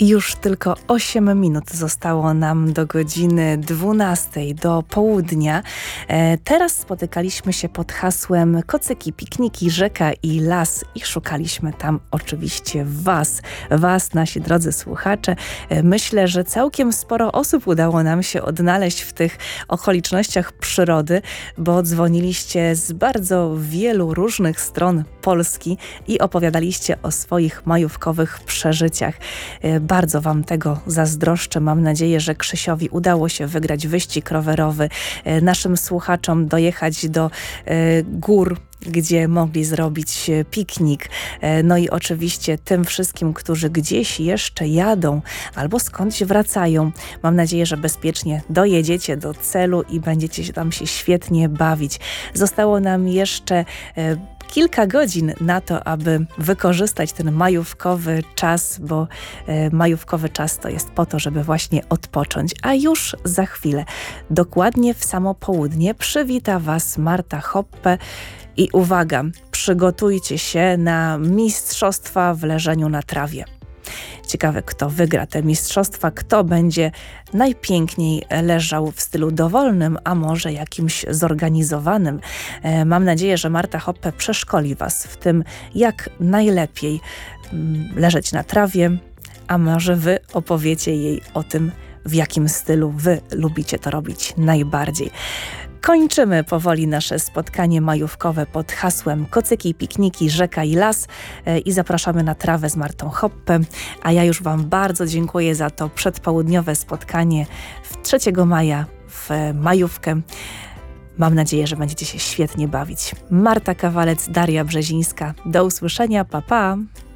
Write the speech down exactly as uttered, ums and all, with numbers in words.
Już tylko osiem minut zostało nam do godziny dwunastej, do południa. E, teraz spotykaliśmy się pod hasłem kocyki, pikniki, rzeka i las i szukaliśmy tam oczywiście Was, Was, nasi drodzy słuchacze. E, myślę, że całkiem sporo osób udało nam się odnaleźć w tych okolicznościach przyrody, bo dzwoniliście z bardzo wielu różnych stron Polski i opowiadaliście o swoich majówkowych przeżyciach. E, Bardzo Wam tego zazdroszczę. Mam nadzieję, że Krzysiowi udało się wygrać wyścig rowerowy, e, naszym słuchaczom dojechać do e, gór, gdzie mogli zrobić piknik. E, no i oczywiście tym wszystkim, którzy gdzieś jeszcze jadą albo skądś wracają. Mam nadzieję, że bezpiecznie dojedziecie do celu i będziecie się tam się świetnie bawić. Zostało nam jeszcze e, kilka godzin na to, aby wykorzystać ten majówkowy czas, bo e, majówkowy czas to jest po to, żeby właśnie odpocząć. A już za chwilę, dokładnie w samo południe, przywita Was Marta Hoppe i uwaga, przygotujcie się na mistrzostwa w leżeniu na trawie. Ciekawe, kto wygra te mistrzostwa, kto będzie najpiękniej leżał w stylu dowolnym, a może jakimś zorganizowanym. E, mam nadzieję, że Marta Hoppe przeszkoli Was w tym, jak najlepiej mm, leżeć na trawie, a może Wy opowiecie jej o tym, w jakim stylu Wy lubicie to robić najbardziej. Kończymy powoli nasze spotkanie majówkowe pod hasłem kocyki, pikniki, rzeka i las e, i zapraszamy na trawę z Martą Hoppe. A ja już Wam bardzo dziękuję za to przedpołudniowe spotkanie w trzeciego maja w majówkę. Mam nadzieję, że będziecie się świetnie bawić. Marta Kawalec, Daria Brzezińska. Do usłyszenia, pa pa!